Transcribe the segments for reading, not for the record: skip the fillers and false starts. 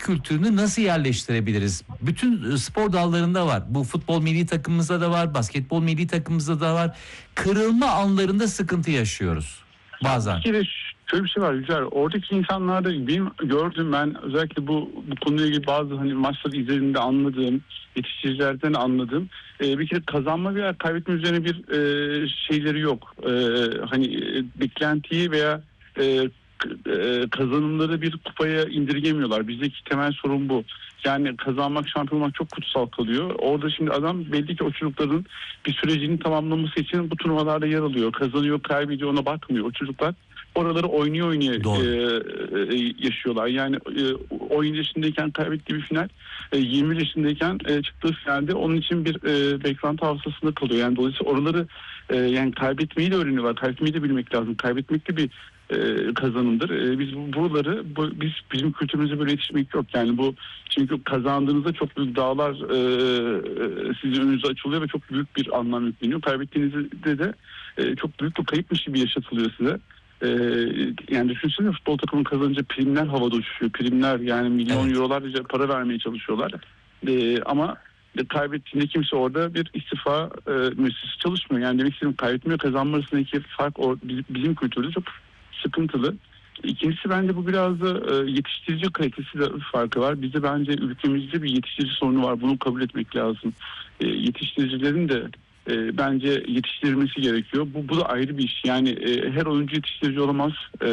kültürünü nasıl yerleştirebiliriz? Bütün spor dallarında var. Bu futbol milli takımımızda da var, basketbol milli takımımızda da var. Kırılma anlarında sıkıntı yaşıyoruz bazen. Bir kere şöyle bir şey var Yücel. Oradaki insanlarda benim gördüğüm, ben özellikle bu konuyla ilgili bazı hani maçları izlediğimde anladığım, yetiştiricilerden anladığım, bir kere kazanma veya kaybetme üzerine bir şeyleri yok. Beklentiyi veya kazanımları bir kupaya indirgemiyorlar. Bizdeki temel sorun bu. Yani kazanmak, şampiyon olmak çok kutsal kalıyor. Orada şimdi adam belli ki o çocukların bir sürecini tamamlaması için bu turnuvalarda yer alıyor. Kazanıyor, kaybediyor, ona bakmıyor. O çocuklar oraları oynuyor yaşıyorlar. Yani 10 yaşındayken kaybettiği bir final, 20 yaşındayken çıktığı finalde onun için bir beklenti hafızasında kalıyor. Yani dolayısıyla oraları yani kaybetmeyi de öğreniyorlar. Kaybetmeyi de bilmek lazım. Kaybetmek de bir kazanımdır. Biz buraları bizim kültürümüzde böyle yetişmek yok. Yani bu, çünkü kazandığınızda çok büyük dağlar sizin önünüze açılıyor ve çok büyük bir anlam yükleniyor. Kaybettiğinizde de çok büyük bir kayıpmış gibi yaşatılıyor size. Yani düşünsene, futbol takımının kazanınca primler havada uçuşuyor. Primler, yani milyon eurolarca para vermeye çalışıyorlar. Ama kaybettiğinde kimse orada bir istifa müessesesi çalışmıyor. Yani demek istediğim, kaybetme ve kazanma arasındaki fark bizim kültürde çok sıkıntılı. İkincisi, bence bu biraz da yetiştirici kalitesi de farkı var. Bizde bence ülkemizde bir yetiştirici sorunu var. Bunu kabul etmek lazım. Yetiştiricilerin de bence yetiştirilmesi gerekiyor. Bu da ayrı bir iş. Yani her oyuncu yetiştirici olamaz.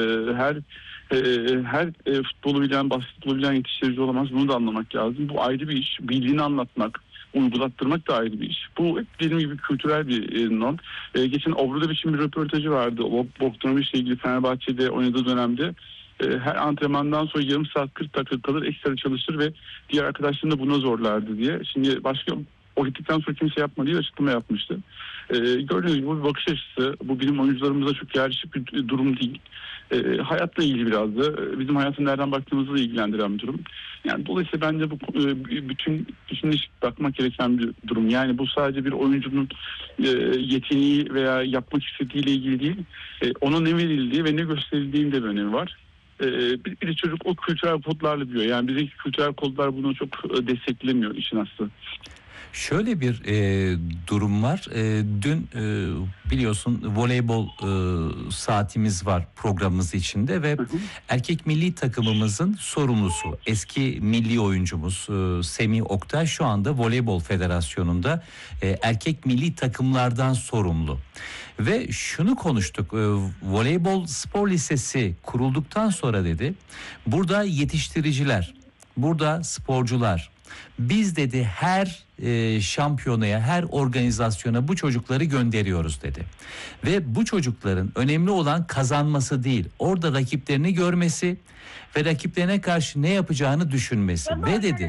Her futbolu bilen, basketbolu bilen yetiştirici olamaz. Bunu da anlamak lazım. Bu ayrı bir iş. Bildiğini anlatmak, uygulattırmak da ayrı bir iş. Bu dediğim gibi kültürel bir norm. Geçen Obradovic'in bir röportajı vardı. Bogdanovic'le ilgili Fenerbahçe'de oynadığı dönemde. Her antrenmandan sonra yarım saat 40 dakika kalır, ekstra çalışır ve diğer arkadaşlarını da buna zorlardı diye. Şimdi o gittikten sonra kimse yapmadı diye açıklama yapmıştı. Gördüğünüz gibi bu bir bakış açısı. Bu bizim oyuncularımıza çok yerleşik bir durum değil. Hayatla ilgili biraz da. Bizim hayatın nereden baktığımızla ilgilendiren bir durum. Yani dolayısıyla bence bu bütünleşik bakmak gereken bir durum. Yani bu sadece bir oyuncunun yeteneği veya yapmak istediğiyle ilgili değil. Ona ne verildiği ve ne gösterildiğinin de bir önemi var. Bir de çocuk o kültürel kodlarla büyüyor. Yani bizdeki kültürel kodlar bunu çok desteklemiyor işin aslı. Şöyle bir durum var. Dün biliyorsun voleybol saatimiz var programımız içinde ve erkek milli takımımızın sorumlusu, eski milli oyuncumuz Semih Oktay şu anda Voleybol Federasyonu'nda erkek milli takımlardan sorumlu. Ve şunu konuştuk, voleybol spor lisesi kurulduktan sonra dedi, burada yetiştiriciler, burada sporcular, biz dedi her şampiyonaya, her organizasyona bu çocukları gönderiyoruz dedi. Ve bu çocukların önemli olan kazanması değil, orada rakiplerini görmesi ve rakiplerine karşı ne yapacağını düşünmesi. Ve dedi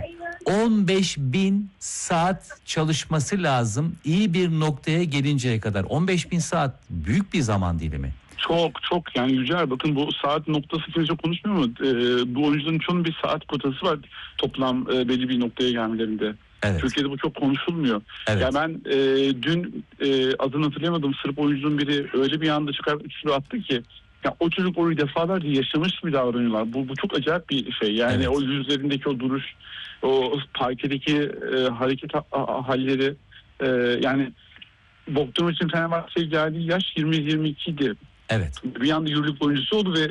15.000 saat çalışması lazım iyi bir noktaya gelinceye kadar. 15.000 saat büyük bir zaman dilimi. Çok yani Yücel, bakın bu saat noktası kimse konuşmuyor mu? Bu oyuncuların çoğunun bir saat kotası var toplam belli bir noktaya gelmelerinde. Evet. Türkiye'de bu çok konuşulmuyor. Evet. Ya ben dün adını hatırlayamadım, Sırp oyuncunun biri öyle bir anda çıkarıp üçlü attı ki ya o çocuk orayı defalarca yaşamış gibi davranıyorlar. Bu çok acayip bir şey. Yani evet. O yüzlerindeki o duruş, o parkedeki hareket halleri, yani Bogdanovic'in Fenerbahçe'ye geldiği yaş 20-22 idi. Evet. Bir anda yürürlük oyuncusu oldu ve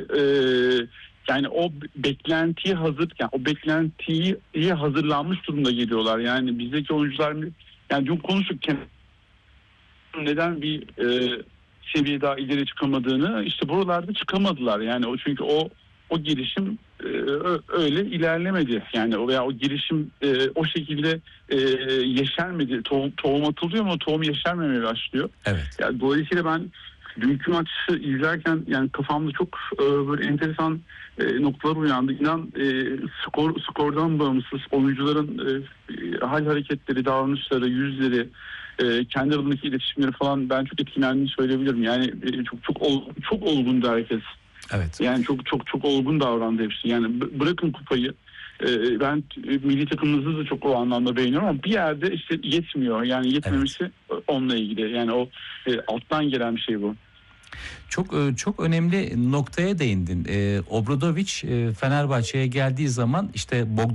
yani o beklentiye o beklentiye hazırlanmış durumda geliyorlar. Yani bizdeki oyuncular, yani dün konuşurken neden bir seviye daha ileri çıkamadığını, işte buralarda çıkamadılar. Yani çünkü o gelişim öyle ilerlemedi. Yani veya o gelişim o şekilde yeşermedi. Tohum atılıyor ama tohum yeşermemeye başlıyor. Evet. Yani dolayısıyla ben dünkü maçı izlerken yani kafamda çok böyle enteresan noktalar uyandı. İnan skordan bağımsız oyuncuların hal hareketleri, davranışları, yüzleri, kendi alanındaki iletişimleri falan ben çok etkilendiğini söyleyebilirim. Yani çok olgundu herkes. Evet. Yani çok olgun davrandı hepsi. Yani bırakın kupayı. Ben milli takımımızı da çok o anlamda beğeniyorum ama bir yerde işte yetmiyor. Yani yetmemesi onunla ilgili. Yani o alttan gelen bir şey bu. Çok önemli noktaya değindin. Obradovic Fenerbahçe'ye geldiği zaman işte